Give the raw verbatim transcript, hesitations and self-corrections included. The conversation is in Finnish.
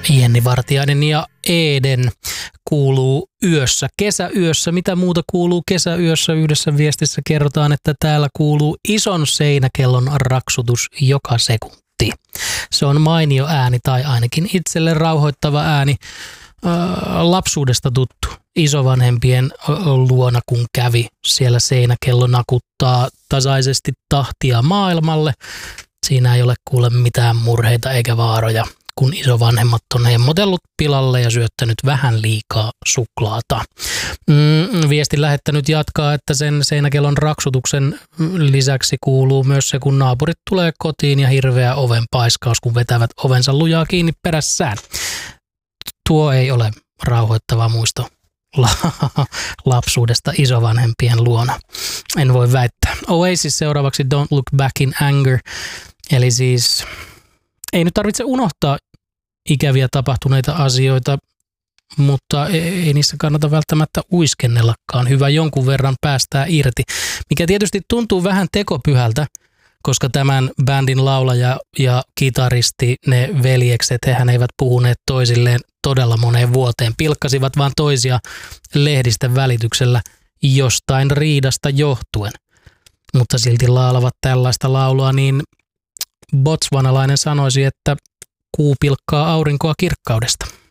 Jenni Vartiainen ja Eden kuuluu yössä, kesäyössä. Mitä muuta kuuluu kesäyössä? Yhdessä viestissä kerrotaan, että täällä kuuluu ison seinäkellon raksutus joka sekunti. Se on mainio ääni tai ainakin itselle rauhoittava ääni. Lapsuudesta tuttu isovanhempien luona, kun kävi. Siellä seinäkello nakuttaa tasaisesti tahtia maailmalle. Siinä ei ole kuule mitään murheita eikä vaaroja, kun isovanhemmat on hemmotellut pilalle ja syöttänyt vähän liikaa suklaata. Mm, viestin lähettänyt jatkaa, että sen seinäkellon raksutuksen lisäksi kuuluu myös se, kun naapurit tulee kotiin ja hirveä oven paiskaus, kun vetävät ovensa lujaa kiinni perässään. Tuo ei ole rauhoittava muisto lapsuudesta isovanhempien luona. En voi väittää. Oasis seuraavaksi Don't Look Back in Anger. Eli siis ei nyt tarvitse unohtaa ikäviä tapahtuneita asioita, mutta ei niissä kannata välttämättä uiskennellakaan. Hyvä jonkun verran päästää irti, mikä tietysti tuntuu vähän tekopyhältä, koska tämän bändin laulaja ja kitaristi, ne veljekset, hehän eivät puhuneet toisilleen todella moneen vuoteen. Pilkkasivat vaan toisia lehdisten välityksellä jostain riidasta johtuen. Mutta silti laulavat tällaista laulua, niin botswanalainen sanoisi, että kuu pilkkaa aurinkoa kirkkaudesta.